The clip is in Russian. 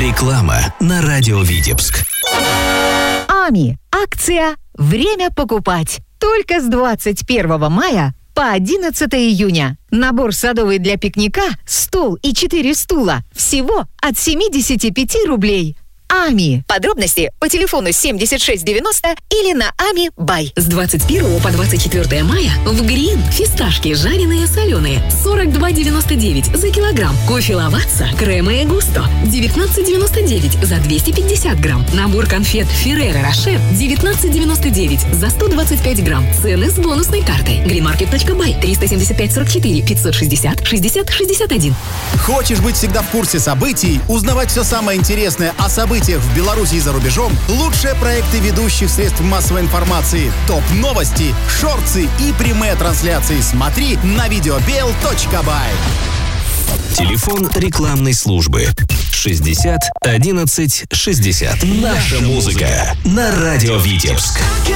Реклама на радио Витебск. АМИ. Акция «Время покупать». Только с 21 мая по 11 июня. Набор садовый для пикника, стол и 4 стула. Всего от 75 рублей. АМИ. Подробности по телефону 7690 или на АМИ Бай. С 21 по 24 мая в Грин фисташки жареные соленые 42,99 за килограмм. Кофе Лаватса крема и густо 19,99 за 250 грамм. Набор конфет Ферреро Роше 19,99 за 125 грамм. Цены с бонусной картой. greenmarket.by 375 44 560 60 61. Хочешь быть всегда в курсе событий, узнавать все самое интересное о событиях в Беларуси и за рубежом? Лучшие проекты ведущих средств массовой информации, топ-новости, шорты и прямые трансляции смотри на videobel.by. Телефон рекламной службы 60 11 60. Наша музыка на радио Витебск.